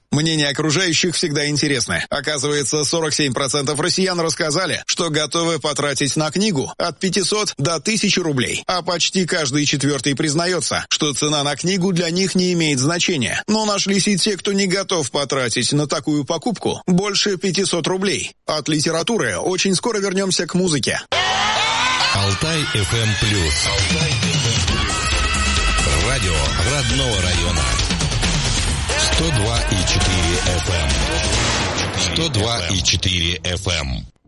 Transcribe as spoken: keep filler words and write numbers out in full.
Мнение окружающих всегда интересно. Оказывается, сорок семь процентов россиян рассказали, что готовы потратить на книгу от пятисот до тысячи рублей. А почти каждый четвертый признается, что цена на книгу для них не имеет значения. Но нашлись и те, кто не готов потратить на такую покупку больше пятисот рублей. От литературы очень скоро вернемся к музыке. Алтай эф эм плюс. Радио родного района. сто два и четыре эф эм. сто два и четыре эф эм.